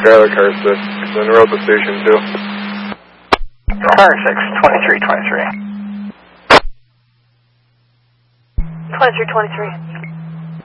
Skylar car 6, en route to station 2. Car 6, 2323. 2323.